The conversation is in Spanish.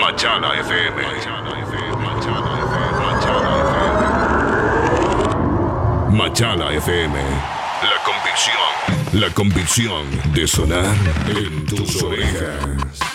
Machala FM. Machala FM. La convicción de sonar en tus orejas.